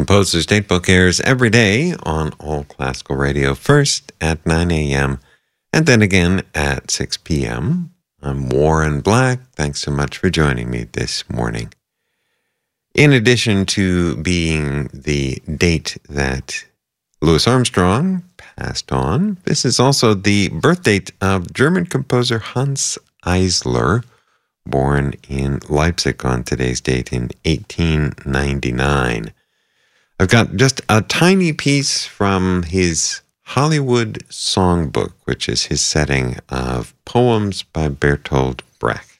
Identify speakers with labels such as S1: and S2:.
S1: Composer's Datebook airs every day on All Classical Radio, first at 9 a.m. and then again at 6 p.m. I'm Warren Black. Thanks so much for joining me this morning. In addition to being the date that Louis Armstrong passed on, this is also the birth date of German composer Hans Eisler, born in Leipzig on today's date in 1899. I've got just a tiny piece from his Hollywood Songbook, which is his setting of poems by Bertolt Brecht.